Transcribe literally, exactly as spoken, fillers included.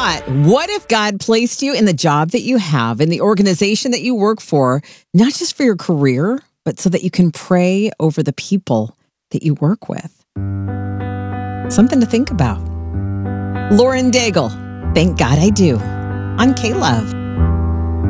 thought, what if God placed you in the job that you have, in the organization that you work for, not just for your career, but so that you can pray over the people that you work with? Something to think about. Lauren Daigle, Thank God I Do, on K-Love.